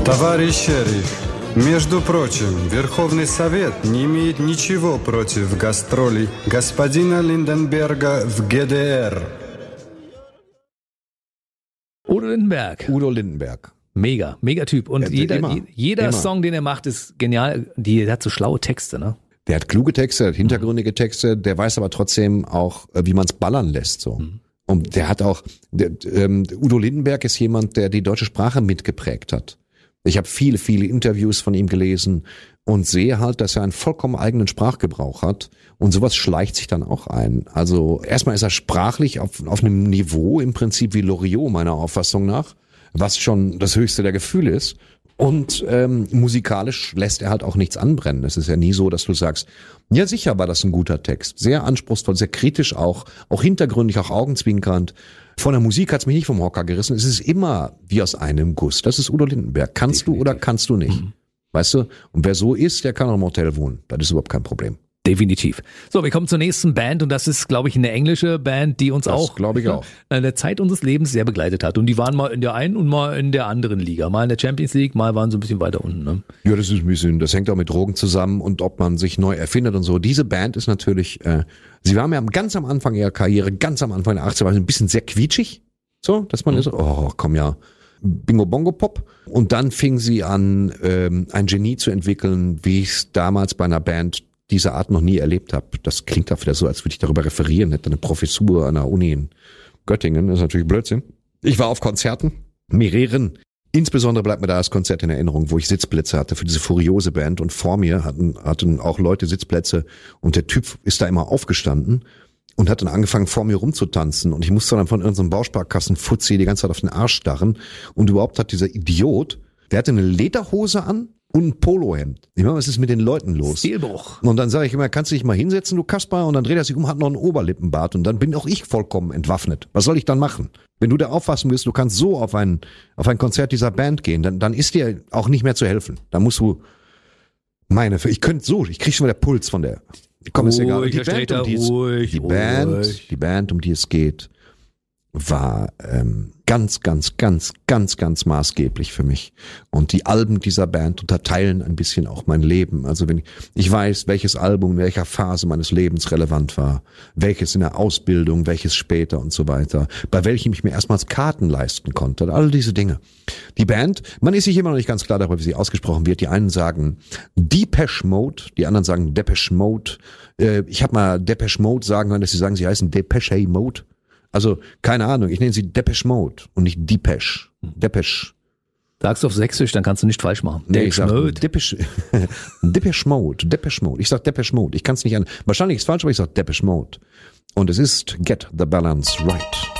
Товарищ шериф, между прочим, Верховный Совет не имеет ничего против гастролей господина Lindenberger в ГДР. Udo Lindenberg. Udo Lindenberg. Mega Typ. Und jeder Song, den er macht, ist genial. Der hat so schlaue Texte, ne? Der hat kluge Texte, hat hintergründige Texte, der weiß aber trotzdem auch, wie man es ballern lässt, so. Und der hat auch, Udo Lindenberg ist jemand, der die deutsche Sprache mitgeprägt hat. Ich habe viele Interviews von ihm gelesen und sehe halt, dass er einen vollkommen eigenen Sprachgebrauch hat und sowas schleicht sich dann auch ein. Also erstmal ist er sprachlich auf einem Niveau im Prinzip wie Loriot meiner Auffassung nach, was schon das höchste der Gefühle ist. Und musikalisch lässt er halt auch nichts anbrennen. Es ist ja nie so, dass du sagst, ja sicher war das ein guter Text. Sehr anspruchsvoll, sehr kritisch auch hintergründig, auch augenzwinkernd. Von der Musik hat's mich nicht vom Hocker gerissen. Es ist immer wie aus einem Guss. Das ist Udo Lindenberg. Kannst Definitiv. Du oder kannst du nicht? Weißt du? Und wer so ist, der kann auch im Hotel wohnen. Das ist überhaupt kein Problem. Definitiv. So, wir kommen zur nächsten Band und das ist, glaube ich, eine englische Band, die uns auch, glaube ich auch, in der Zeit unseres Lebens sehr begleitet hat. Und die waren mal in der einen und mal in der anderen Liga. Mal in der Champions League, mal waren sie ein bisschen weiter unten. Ne? Ja, das hängt auch mit Drogen zusammen und ob man sich neu erfindet und so. Diese Band ist natürlich, sie waren ja ganz am Anfang ihrer Karriere, ganz am Anfang der 80er, war ein bisschen sehr quietschig. So, dass man ist, oh, komm ja, Bingo Bongo Pop. Und dann fing sie an, ein Genie zu entwickeln, wie ich es damals bei einer Band dieser Art noch nie erlebt habe. Das klingt auch wieder so, als würde ich darüber referieren, hätte eine Professur an der Uni in Göttingen. Das ist natürlich Blödsinn. Ich war auf Konzerten, mehreren. Insbesondere bleibt mir da das Konzert in Erinnerung, wo ich Sitzplätze hatte für diese furiose Band und vor mir hatten auch Leute Sitzplätze und der Typ ist da immer aufgestanden und hat dann angefangen, vor mir rumzutanzen und ich musste dann von irgendeinem Bausparkassenfuzzi die ganze Zeit auf den Arsch starren und überhaupt hat dieser Idiot, der hatte eine Lederhose an und ein Polohemd. Ich meine, was ist mit den Leuten los? Stilbruch. Und dann sage ich immer, kannst du dich mal hinsetzen, du Kasper? Und dann dreht er sich um, hat noch einen Oberlippenbart und dann bin auch ich vollkommen entwaffnet. Was soll ich dann machen? Wenn du da auffassen willst, du kannst so auf ein Konzert dieser Band gehen, dann ist dir auch nicht mehr zu helfen. Da musst du, ich krieg schon mal der Puls von der, komm, ist egal. Die Band, um die es geht, war ganz maßgeblich für mich. Und die Alben dieser Band unterteilen ein bisschen auch mein Leben. Also wenn ich weiß, welches Album in welcher Phase meines Lebens relevant war, welches in der Ausbildung, welches später und so weiter, bei welchem ich mir erstmals Karten leisten konnte, all diese Dinge. Die Band, man ist sich immer noch nicht ganz klar darüber, wie sie ausgesprochen wird. Die einen sagen Depeche Mode, die anderen sagen Depeche Mode. Ich habe mal Depeche Mode sagen hören, dass sie sagen, sie heißen Depeche Mode. Also, keine Ahnung, ich nenne sie Depeche Mode und nicht Depeche. Depeche. Sagst du auf Sächsisch, dann kannst du nicht falsch machen. Nee, ich sag Depeche Mode. Ich sag Depeche Mode. Ich kann es nicht an. Wahrscheinlich ist es falsch, aber ich sag Depeche Mode. Und es ist Get the Balance Right.